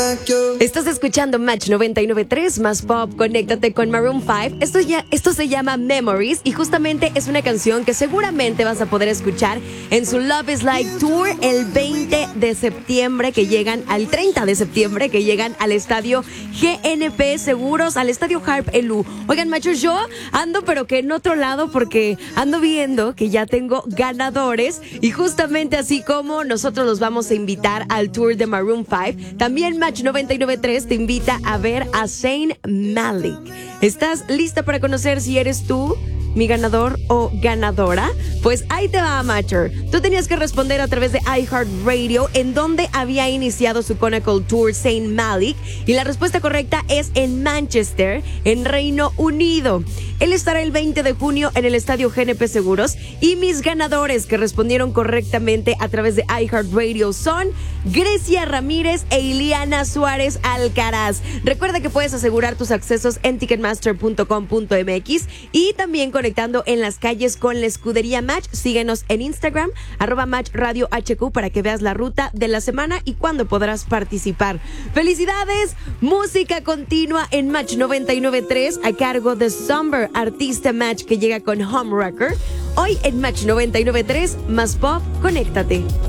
Estás escuchando Match 99.3 más Pop. Conéctate con Maroon 5. Esto se llama Memories y justamente es una canción que seguramente vas a poder escuchar en su Love is Like Tour el 20 de septiembre que llegan al 30 de septiembre que llegan al estadio GNP Seguros, al estadio Harp Elú. Oigan, machos, yo ando pero que en otro lado porque ando viendo que ya tengo ganadores y justamente así como nosotros los vamos a invitar al tour de Maroon 5, también Match 99.3 te invita a ver a Zayn Malik. ¿Estás lista para conocer si eres tú mi ganador o ganadora? Pues ahí te va, Matcher. Tú tenías que responder a través de iHeartRadio en dónde había iniciado su Chronicle Tour Zayn Malik, y la respuesta correcta es en Manchester, en Reino Unido. Él estará el 20 de junio en el estadio GNP Seguros y mis ganadores que respondieron correctamente a través de iHeartRadio son Grecia Ramírez e Iliana Suárez Alcaraz. Recuerda que puedes asegurar tus accesos en ticketmaster.com.mx y también conectando en las calles con la escudería Match. Síguenos en Instagram, @MatchRadioHQ, para que veas la ruta de la semana y cuándo podrás participar. ¡Felicidades! Música continua en Match 99.3 a cargo de Somber, artista Match que llega con Homewrecker. Hoy en Match 99.3 más Pop, conéctate.